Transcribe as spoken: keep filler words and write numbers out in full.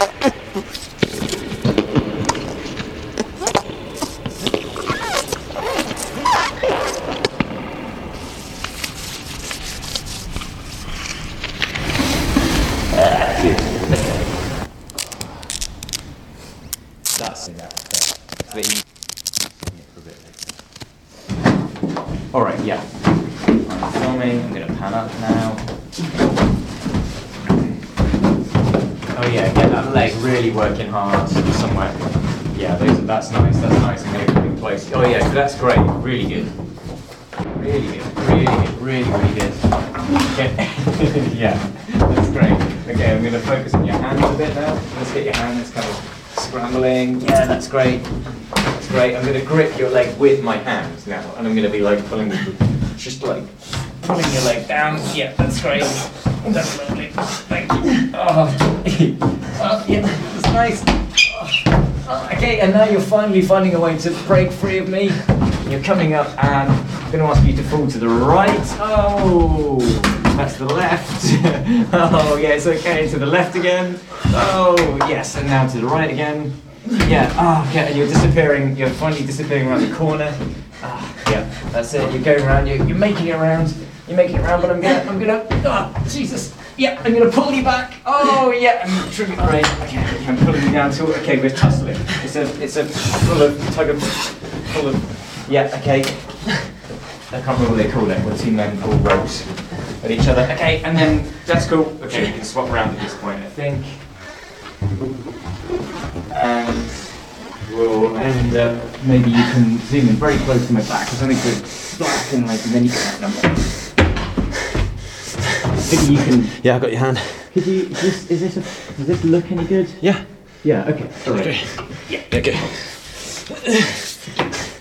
That's it. Alright, yeah. I'm filming, I'm going to pan up now. Oh yeah, get that leg really working hard somewhere. Yeah, those, that's nice, that's nice. I'm going to come in close. Oh yeah, that's great, really good. Really good, really good, really, really good. Okay. Yeah, that's great. Okay, I'm going to focus on your hands a bit now. Let's get your hands kind of scrambling. Yeah, that's great. That's great. I'm going to grip your leg with my hands now, and I'm going to be like pulling, just like pulling your leg down. Yeah, that's great. That's lovely. Thank you. Oh, oh yeah, that's nice. Oh, okay, and now you're finally finding a way to break free of me. You're coming up, and I'm going to ask you to fall to the right. Oh, that's the left. Oh, yeah, it's okay. To the left again. Oh, yes, and now to the right again. Yeah, oh, okay, and you're disappearing, you're finally disappearing around the corner. Ah, yeah, that's it, you're going around, you're, you're making it around, you're making it around, but I'm gonna, I'm gonna, oh, Jesus, yeah, I'm gonna pull you back. Oh, yeah, I'm tripping, great, okay, I'm pulling you down to, okay, we're tussling. It's a, it's a full of, tug of, full of, yeah, okay. I can't remember what they call it, when two men pull ropes at each other. Okay, and then, that's cool. Okay, we can swap around at this point, I think. And we'll end up, maybe you can zoom in very close to my back, because I'm going to slap in like, and then you can number. Maybe you can... Yeah, I got your hand. Could you, is this, is this a, does this look any good? Yeah. Yeah, okay. All right. Okay. Yeah. Okay.